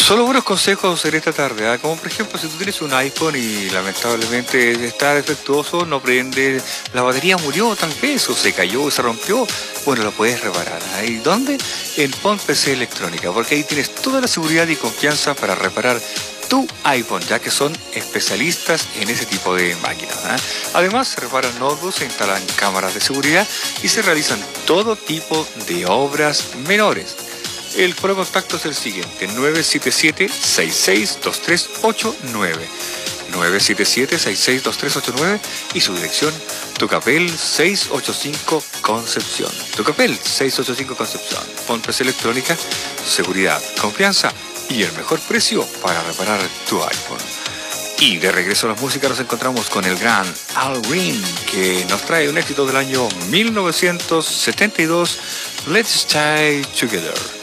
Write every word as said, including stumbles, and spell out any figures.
Solo buenos consejos en esta tarde, ¿ah? Como por ejemplo, si tú tienes un iPhone y lamentablemente está defectuoso, no prende, la batería murió tal vez, o se cayó, se rompió, bueno, lo puedes reparar. ¿Ahí dónde? En Pon P C Electrónica, porque ahí tienes toda la seguridad y confianza para reparar tu iPhone, ya que son especialistas en ese tipo de máquinas, ¿eh? Además, se reparan notebooks, se instalan cámaras de seguridad y se realizan todo tipo de obras menores. El foro de contacto es el siguiente: nueve siete siete, seis seis dos tres ocho nueve. nueve siete siete, seis seis dos tres ocho nueve y su dirección Tucapel seiscientos ochenta y cinco Concepción. Tucapel seiscientos ochenta y cinco Concepción. Pon P C Electrónica, seguridad, confianza y el mejor precio para reparar tu iPhone. Y de regreso a la música nos encontramos con el gran Al Green, que nos trae un éxito del año mil novecientos setenta y dos, Let's Stay Together.